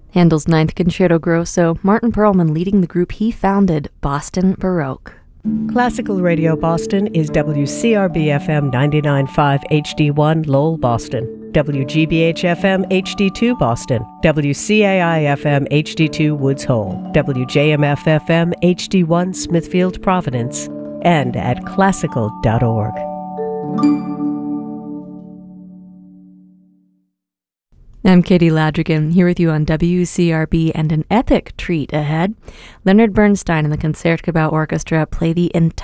Handel's Ninth Concerto Grosso, Martin Perlman leading the group he founded, Boston Baroque. Classical Radio Boston is WCRB-FM 99.5 HD1 Lowell, Boston, WGBH-FM HD2 Boston, WCAI-FM HD2 Woods Hole, WJMF-FM HD1 Smithfield, Providence, and at classical.org. I'm Katie Ladrigan, here with you on WCRB, and an epic treat ahead. Leonard Bernstein and the Concertgebouw Orchestra play the entire